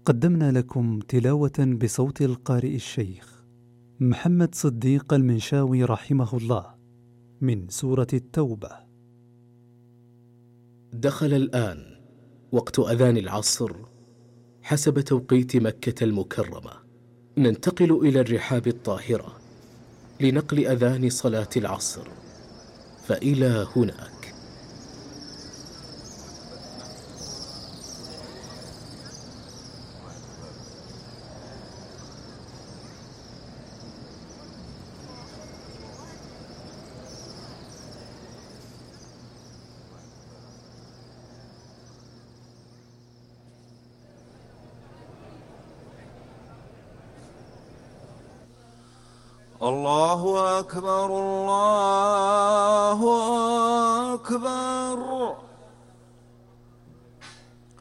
قدمنا لكم تلاوة بصوت القارئ الشيخ محمد صديق المنشاوي رحمه الله من سورة التوبة. دخل الآن وقت أذان العصر حسب توقيت مكة المكرمة. ننتقل إلى الرحاب الطاهرة لنقل أذان صلاة العصر، فإلى هناك. الله أكبر الله أكبر.